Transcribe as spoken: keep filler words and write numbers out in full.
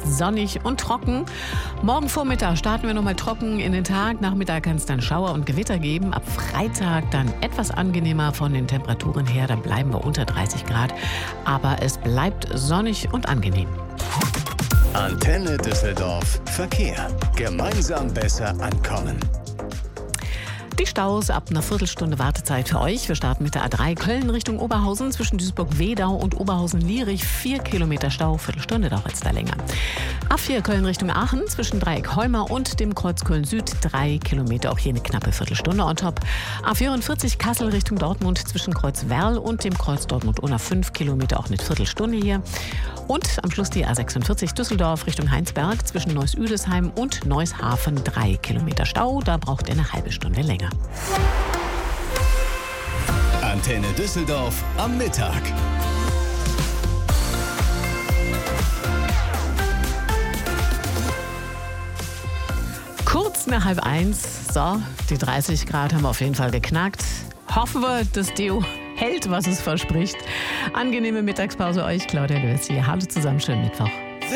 sonnig und trocken. Morgen Vormittag starten wir nochmal trocken in den Tag. Nachmittag kann es dann Schauer und Gewitter geben. Ab Freitag dann etwas angenehmer von den Temperaturen her. Dann bleiben wir unter dreißig Grad. Aber es bleibt sonnig und angenehm. Antenne Düsseldorf Verkehr. Gemeinsam besser ankommen. Die Staus ab einer Viertelstunde Wartezeit für euch. Wir starten mit der A drei Köln Richtung Oberhausen zwischen Duisburg-Wedau und Oberhausen-Lierich. Vier Kilometer Stau, Viertelstunde dauert es da länger. A vier Köln Richtung Aachen zwischen Dreieck Holmer und dem Kreuz Köln-Süd. Drei Kilometer, auch hier eine knappe Viertelstunde on top. A vierundvierzig Kassel Richtung Dortmund zwischen Kreuz Werl und dem Kreuz Dortmund-Unna. Fünf Kilometer, auch eine Viertelstunde hier. Und am Schluss die A sechsundvierzig Düsseldorf Richtung Heinsberg zwischen Neuss-Üdesheim und Neushafen. Drei Kilometer Stau, da braucht ihr eine halbe Stunde länger. Antenne Düsseldorf am Mittag. Kurz nach halb eins. So, die dreißig Grad haben wir auf jeden Fall geknackt. Hoffen wir, das Deo hält, was es verspricht. Angenehme Mittagspause euch, Claudia Löws hier. Hallo zusammen, schönen Mittwoch.